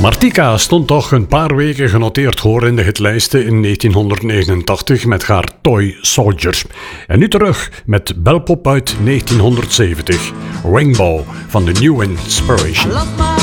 Martika stond toch een paar weken genoteerd hoor in de hitlijsten in 1989 met haar Toy Soldier. En nu terug met belpop uit 1970, Rainbow van The New Inspiration.